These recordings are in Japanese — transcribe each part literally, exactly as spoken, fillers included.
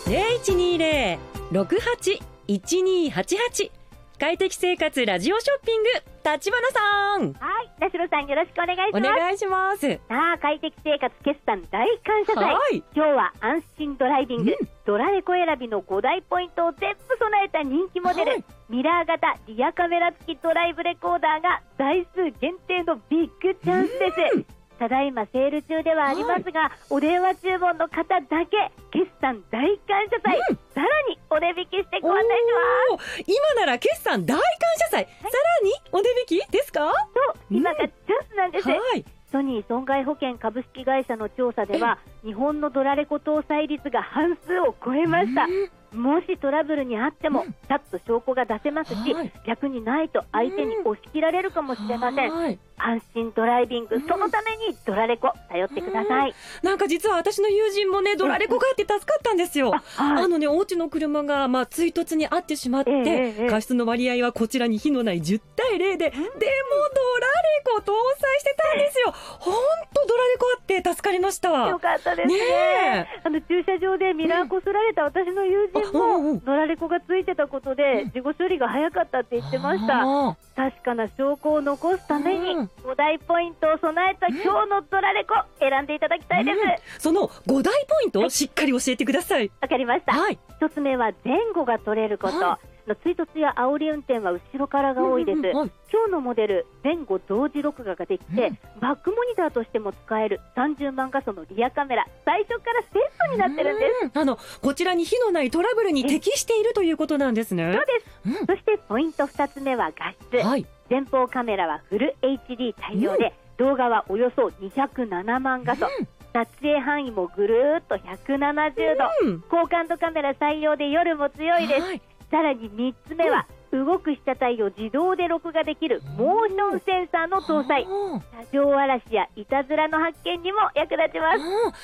ゼロいちにゼロ ろくはち いちにはちはち。快適生活ラジオショッピング、立花さん。 はい、田代さんよろしくお願いします。 お願いします。 さあ、快適生活決算大感謝祭。 はい、 今日は安心ドライビング、 うん、 ドラレコ選びのご大ポイントを全部備えた人気モデル、はい、ミラー型リアカメラ付きドライブレコーダーが台数限定のビッグチャンスです。うん、ただいまセール中ではありますが、はい、お電話注文の方だけ決算大感謝祭、うん、さらにお値引きしてご案内します。 今なら決算大感謝祭、はい、さらにお値引きですか？ そう、今がチャンスなんです。 うん、はい、 ソニー損害保険株式会社の調査では日本のドラレコ搭載率が半数を超えました。うん、もしトラブルにあってもちゃんと証拠が出せますし、はい、逆にないと相手に押し切られるかもしれません。はい、安心ドライビング、うん、そのためにドラレコ頼ってください。 なんか実は私の友人もねドラレコがあって助かったんですよ。あ、はい、あのねお家の車がまあ追突にあってしまって、えーえー、過失の割合はこちらに非のないじゅうたいゼロで、うん、でもドラレコ搭載してたんですよ。本当ドラレコあって助かりました。 よかったですね。ね、あの駐車場でミラーこすられた私の友人も、うん、ドラレコがついてたことで事後処理が早かったって言ってました。うん、確かな証拠を残すためにご大ポイントを備えた今日のドラレコ選んでいただきたいです。うん、 そのご大ポイントをしっかり教えてください。 わかりました。はい、一つ目は前後が取れること。はい、追突や煽り運転は後ろからが多いです。うんうん、はい、今日のモデル前後同時録画ができて、うん、バックモニターとしても使えるさんじゅうまん画素のリアカメラ、最初からセットになってるんです。 あのこちらに火のないトラブルに適しているということなんですね。 そうです。うん、そしてポイントふたつめは画質。はい、前方カメラはフル エイチディー 対応で、うん、動画はおよそにひゃくななまん画素。うん、撮影範囲もぐるーっとひゃくななじゅうど、うん、高感度カメラ採用で夜も強いです。はい、さらにみっつめは、うん、動く被写体を自動で録画できるモーションセンサーの搭載。車上荒らしやいたずらの発見にも役立ちます。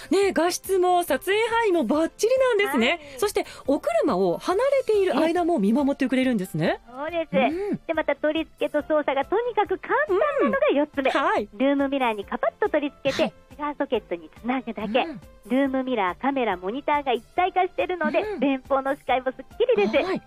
ね、画質も撮影範囲もバッチリなんですね。はい、そしてお車を離れている間も見守ってくれるんですね。 そうです。うん、でまた取り付けと操作がとにかく簡単なのがよっつめ。うん、はい、ルームミラーにカパッと取り付けて、はい、シガーソケットにつなぐだけ。うん、ルームミラー、カメラ、モニターが一体化しているので、うん、前方の視界もすっきりです。はい、